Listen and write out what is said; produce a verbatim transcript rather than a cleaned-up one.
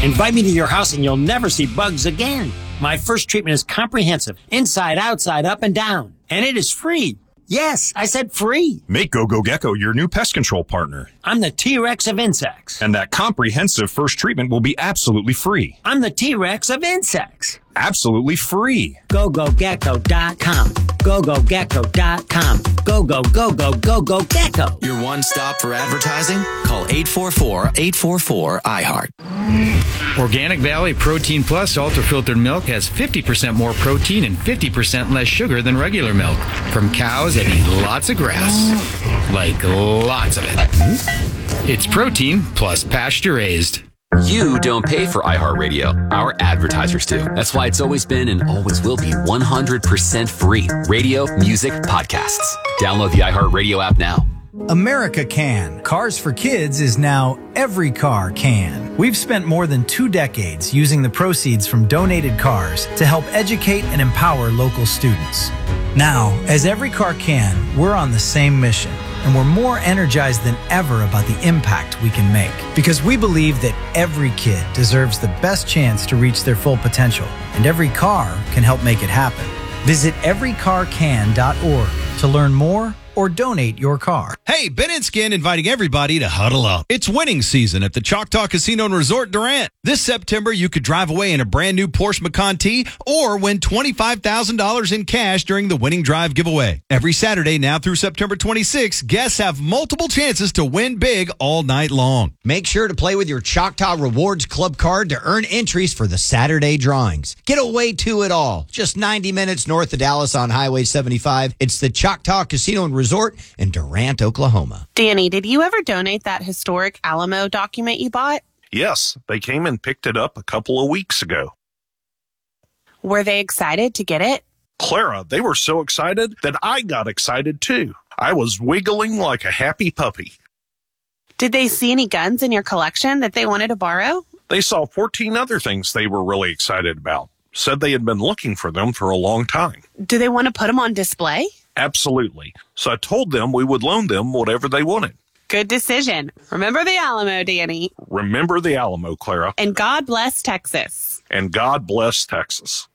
Invite me to your house and you'll never see bugs again. My first treatment is comprehensive, inside, outside, up, and down. And it is free. Yes, I said free. Make GoGo Gecko your new pest control partner. I'm the T-Rex of insects. And that comprehensive first treatment will be absolutely free. I'm the T-Rex of insects. Absolutely free. go go gecko dot com. go go gecko dot com. Go, go, go, go, go, go, gecko. Your one stop for advertising? Call eight four four, eight four four, I heart. Organic Valley Protein Plus Ultra Filtered Milk has fifty percent more protein and fifty percent less sugar than regular milk from cows that eat lots of grass. Like lots of it. It's protein plus pasture raised. You don't pay for iHeartRadio. Our advertisers do. That's why it's always been and always will be one hundred percent free. Radio, music, podcasts. Download the iHeartRadio app now. America Can. Cars for Kids is now Every Car Can. We've spent more than two decades using the proceeds from donated cars to help educate and empower local students. Now, as Every Car Can, we're on the same mission, and we're more energized than ever about the impact we can make. Because we believe that every kid deserves the best chance to reach their full potential, and every car can help make it happen. Visit every car can dot org to learn more or donate your car. Hey, Ben and Skin inviting everybody to huddle up. It's winning season at the Choctaw Casino and Resort Durant. This September, you could drive away in a brand new Porsche Macan T or win twenty-five thousand dollars in cash during the winning drive giveaway. Every Saturday now through September twenty-sixth, guests have multiple chances to win big all night long. Make sure to play with your Choctaw Rewards Club card to earn entries for the Saturday drawings. Get away to it all. Just ninety minutes north of Dallas on Highway seventy-five. It's the Choctaw Casino and Resort in Durant, Oklahoma. Danny, did you ever donate that historic Alamo document you bought? Yes, they came and picked it up a couple of weeks ago. Were they excited to get it? Clara, they were so excited that I got excited too. I was wiggling like a happy puppy. Did they see any guns in your collection that they wanted to borrow? They saw fourteen other things they were really excited about. Said they had been looking for them for a long time. Do they want to put them on display? Absolutely. So I told them we would loan them whatever they wanted. Good decision. Remember the Alamo, Danny. Remember the Alamo, Clara. And God bless Texas. And God bless Texas.